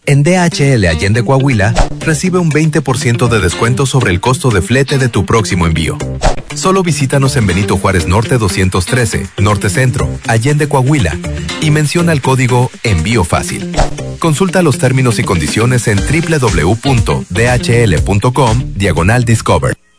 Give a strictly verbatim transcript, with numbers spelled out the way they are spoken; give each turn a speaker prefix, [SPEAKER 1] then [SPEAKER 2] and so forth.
[SPEAKER 1] En D H L Allende Coahuila, recibe un veinte por ciento de descuento sobre el costo de flete de tu próximo envío. Solo visítanos en Benito Juárez Norte doscientos trece, Norte Centro, Allende Coahuila, y menciona el código Envío Fácil. Consulta los términos y condiciones en doble u doble u doble u punto d h l punto com diagonal discover.